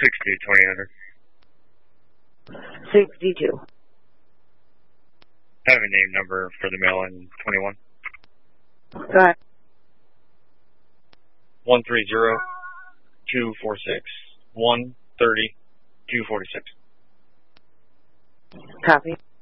62. I have a name number for the mail in 21. Go ahead. 130246. 130-246. Copy.